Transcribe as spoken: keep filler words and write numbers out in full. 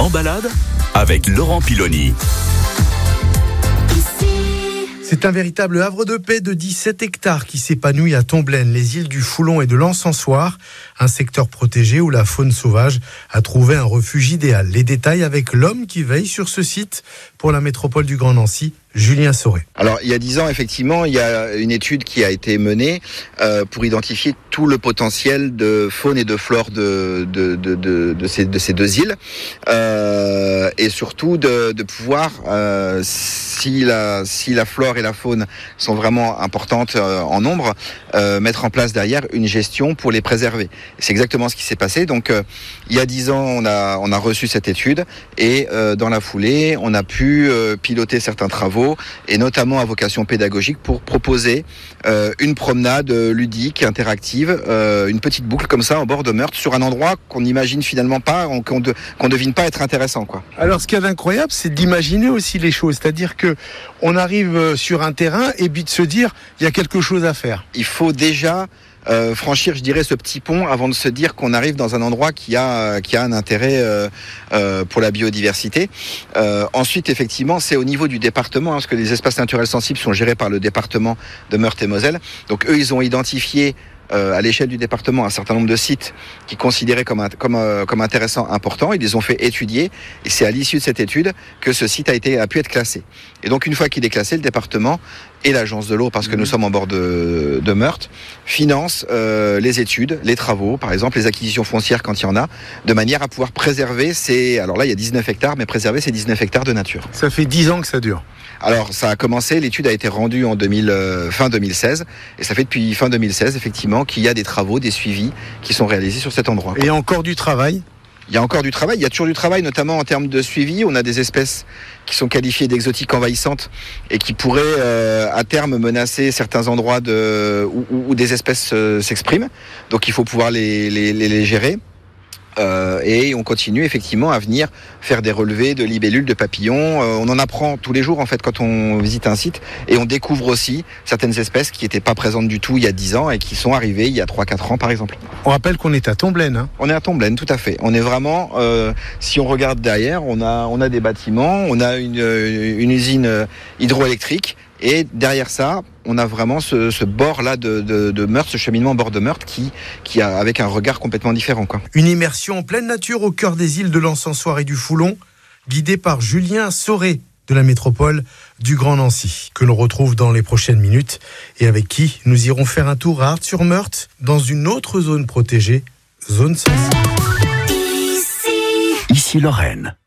En balade avec Laurent Piloni. C'est un véritable havre de paix de dix-sept hectares qui s'épanouit à Tomblaine, les îles du Foulon et de l'Encensoir, un secteur protégé où la faune sauvage a trouvé un refuge idéal. Les détails avec l'homme qui veille sur ce site pour la métropole du Grand Nancy, Julien Sauret. Alors, il y a dix ans, effectivement, il y a une étude qui a été menée euh, pour identifier tout le potentiel de faune et de flore de, de, de, de, de, ces, de ces deux îles. Euh, et surtout de, de pouvoir, euh, si, la, si la flore et la faune sont vraiment importantes euh, en nombre, euh, mettre en place derrière une gestion pour les préserver. C'est exactement ce qui s'est passé. Donc, euh, il y a dix ans, on a, on a reçu cette étude et euh, dans la foulée, on a pu euh, piloter certains travaux et notamment à vocation pédagogique pour proposer euh, une promenade ludique, interactive, euh, une petite boucle comme ça en bord de Meurthe sur un endroit qu'on n'imagine finalement pas, qu'on de, qu'on devine pas être intéressant, quoi. Alors ce qu'il y a d'incroyable, c'est d'imaginer aussi les choses, c'est-à-dire que on arrive sur un terrain et puis de se dire il y a quelque chose à faire. Il faut déjà Euh, franchir, je dirais, ce petit pont avant de se dire qu'on arrive dans un endroit qui a qui a un intérêt euh, euh, pour la biodiversité. Euh, ensuite, effectivement, c'est au niveau du département, hein, parce que les espaces naturels sensibles sont gérés par le département de Meurthe-et-Moselle. Donc, eux, ils ont identifié Euh, à l'échelle du département un certain nombre de sites qu'ils considéraient comme, comme, euh, comme intéressants, importants. Ils les ont fait étudier et c'est à l'issue de cette étude que ce site a, été, a pu être classé. Et donc une fois qu'il est classé, le département et l'agence de l'eau, parce que nous sommes en bord de, de Meurthe, financent euh, les études, les travaux, par exemple les acquisitions foncières quand il y en a, de manière à pouvoir préserver ces... Alors là, il y a dix-neuf hectares, mais préserver ces dix-neuf hectares de nature. Ça fait dix ans que ça dure. Alors ça a commencé, l'étude a été rendue en deux mille, euh, fin deux mille seize et ça fait depuis fin deux mille seize effectivement qu'il y a des travaux, des suivis qui sont réalisés sur cet endroit. Et il y a encore du travail ? Il y a encore du travail, il y a toujours du travail, notamment en termes de suivi. On a des espèces qui sont qualifiées d'exotiques envahissantes et qui pourraient euh, à terme menacer certains endroits de, où, où des espèces euh, s'expriment. Donc il faut pouvoir les, les, les, les gérer. Euh, et on continue effectivement à venir faire des relevés de libellules, de papillons. Euh, on en apprend tous les jours en fait quand on visite un site et on découvre aussi certaines espèces qui n'étaient pas présentes du tout il y a dix ans et qui sont arrivées il y a trois quatre ans par exemple. On rappelle qu'on est à Tomblaine. Hein. On est à Tomblaine, tout à fait. On est vraiment, euh, si on regarde derrière, on a, on a des bâtiments, on a une, une usine hydroélectrique. Et derrière ça, on a vraiment ce, ce bord-là de, de, de Meurthe, ce cheminement bord de Meurthe qui, qui a avec un regard complètement différent, quoi. Une immersion en pleine nature au cœur des îles de l'Encensoir et du Foulon, guidée par Julien Sauret de la métropole du Grand Nancy, que l'on retrouve dans les prochaines minutes et avec qui nous irons faire un tour à Art-sur-Meurthe dans une autre zone protégée, zone sensible. Ici Lorraine.